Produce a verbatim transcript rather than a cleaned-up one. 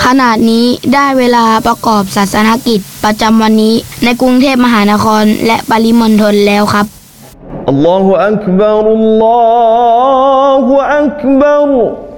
ขณะนี้ได้เวลาประกอบศาสนกิจประจำวันนี้ในกรุงเทพมหานครและปริมณฑลแล้วครับอัลลอฮฺอักบัรอัลลอฮฺอักบัร